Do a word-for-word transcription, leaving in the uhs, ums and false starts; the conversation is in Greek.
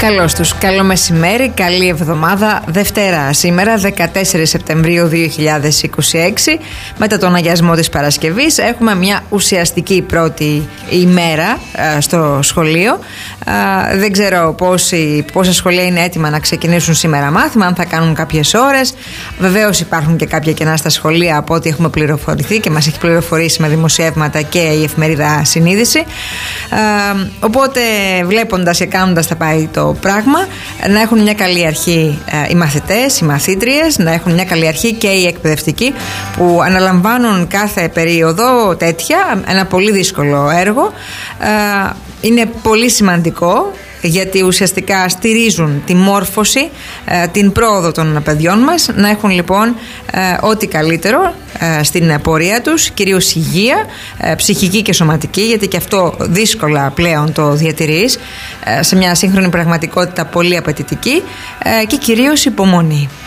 Καλώς τους, καλό μεσημέρι, καλή εβδομάδα. Δευτέρα σήμερα, δεκατέσσερις Σεπτεμβρίου δύο χιλιάδες είκοσι έξι. Μετά τον αγιασμό της Παρασκευής έχουμε μια ουσιαστική πρώτη ημέρα α, στο σχολείο. Α, δεν ξέρω πόσοι, πόσα σχολεία είναι έτοιμα να ξεκινήσουν σήμερα μάθημα, αν θα κάνουν κάποιες ώρες. Βεβαίως υπάρχουν και κάποια κενά στα σχολεία από ό,τι έχουμε πληροφορηθεί και μας έχει πληροφορήσει με δημοσιεύματα και η εφημερίδα Συνείδηση. Α, οπότε βλέποντας και κάνοντας θα πάει το πράγμα, να έχουν μια καλή αρχή ε, οι μαθητές, οι μαθήτριες, να έχουν μια καλή αρχή και οι εκπαιδευτικοί που αναλαμβάνουν κάθε περίοδο τέτοια, ένα πολύ δύσκολο έργο. Ε, είναι πολύ σημαντικό γιατί ουσιαστικά στηρίζουν τη μόρφωση, ε, την πρόοδο των παιδιών μας, να έχουν λοιπόν ε, ό,τι καλύτερο ε, στην πορεία τους, κυρίως υγεία, ε, ψυχική και σωματική, γιατί και αυτό δύσκολα πλέον το διατηρείς ε, σε μια σύγχρονη πραγματικότητα πολύ απαιτητική, ε, και κυρίως υπομονή.